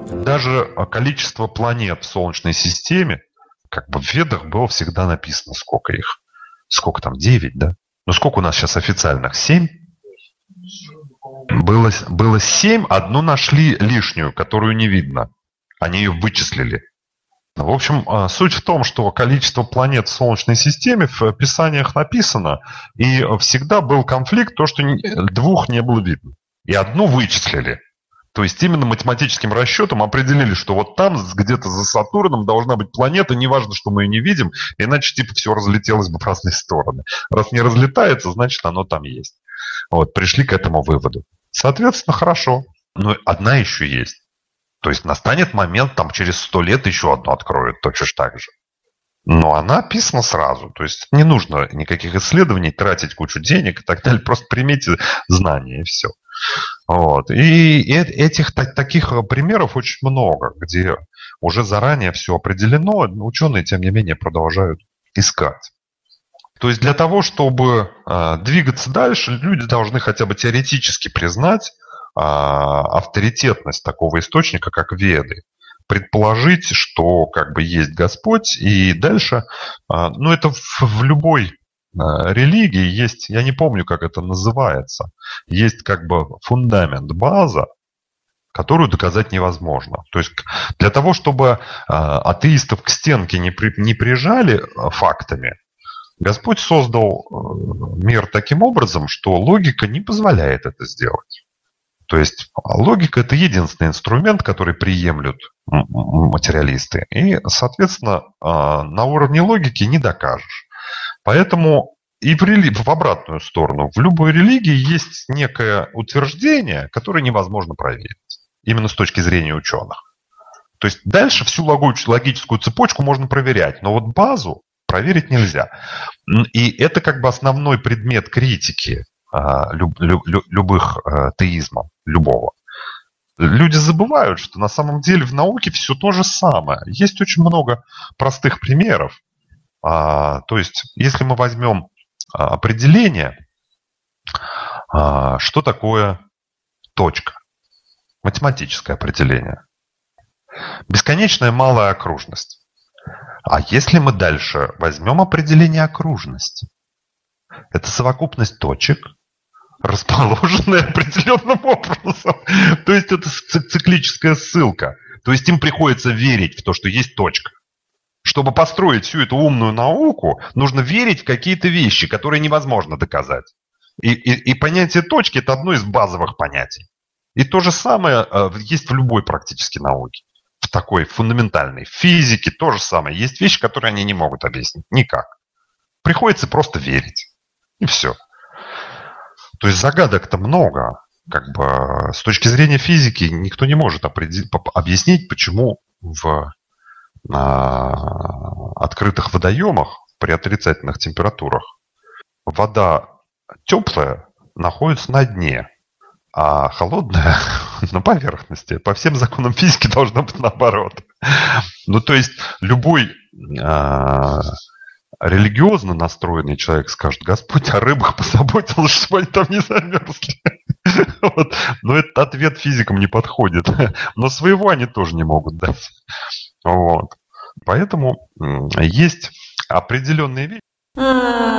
Даже количество планет в Солнечной системе, как бы в Ведах было всегда написано, сколько их. Сколько там, 9, да? Ну, сколько у нас сейчас официальных? 7? Было 7, одну нашли лишнюю, которую не видно. Они ее вычислили. В общем, суть в том, что количество планет в Солнечной системе в описаниях написано, и всегда был конфликт, то, что двух не было видно. И одну вычислили. То есть именно математическим расчетом определили, что вот там, где-то за Сатурном, должна быть планета, неважно, что мы ее не видим, иначе типа все разлетелось бы в разные стороны. Раз не разлетается, значит оно там есть. Вот, пришли к этому выводу. Соответственно, хорошо. Но одна еще есть. То есть настанет момент, там через 100 лет еще одну откроют точно так же. Но она описана сразу. То есть не нужно никаких исследований, тратить кучу денег и так далее. Просто примите знания и все. Вот. И этих таких примеров очень много, где уже заранее все определено, ученые, тем не менее, продолжают искать. То есть для того, чтобы двигаться дальше, люди должны хотя бы теоретически признать авторитетность такого источника, как Веды. Предположить, что как бы есть Господь, и дальше, ну это в любой религии есть, я не помню, как это называется, есть как бы фундамент, база, которую доказать невозможно. То есть для того, чтобы атеистов к стенке не прижали фактами, Господь создал мир таким образом, что логика не позволяет это сделать. То есть логика – это единственный инструмент, который приемлют материалисты. И, соответственно, на уровне логики не докажешь. Поэтому и в обратную сторону. В любой религии есть некое утверждение, которое невозможно проверить. Именно с точки зрения ученых. То есть дальше всю логическую цепочку можно проверять. Но вот базу проверить нельзя. И это как бы основной предмет критики любых теизмов, любого. Люди забывают, что на самом деле в науке все то же самое. Есть очень много простых примеров. То есть, если мы возьмем определение, что такое точка? Математическое определение. Бесконечная малая окружность. А если мы дальше возьмем определение окружности? Это совокупность точек, расположенные определенным образом. То есть это циклическая ссылка. То есть им приходится верить в то, что есть точка. Чтобы построить всю эту умную науку, нужно верить в какие-то вещи, которые невозможно доказать. И понятие точки – это одно из базовых понятий. И то же самое есть в любой практически науке. В такой фундаментальной. В физике то же самое. Есть вещи, которые они не могут объяснить. Никак. Приходится просто верить. И все. То есть загадок-то много. Как бы с точки зрения физики никто не может объяснить, почему в открытых водоемах при отрицательных температурах вода теплая находится на дне, а холодная на поверхности. По всем законам физики должно быть наоборот. Ну, то есть любой религиозно настроенный человек скажет: Господь о рыбах позаботился, чтобы они там не замерзли. Вот. Но этот ответ физикам не подходит. Но своего они тоже не могут дать. Вот. Поэтому есть определенные вещи.